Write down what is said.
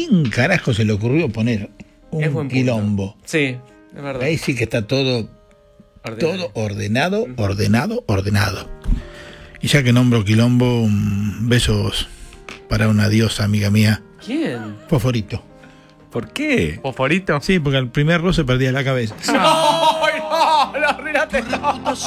quién carajo se le ocurrió poner un quilombo? Sí, es verdad. Ahí sí que está todo ordenado. Y ya que nombro quilombo, besos para una diosa amiga mía. ¿Quién? Fosforito. ¿Por qué? ¿Fosforito? Sí, porque al primer roce perdía la cabeza. ¡Ay, no! ¡Lo arruinaste todo!